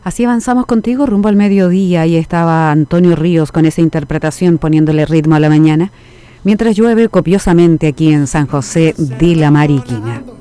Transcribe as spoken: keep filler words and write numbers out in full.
Así avanzamos contigo rumbo al mediodía y estaba Antonio Ríos con esa interpretación poniéndole ritmo a la mañana, mientras llueve copiosamente aquí en San José de la Mariquina.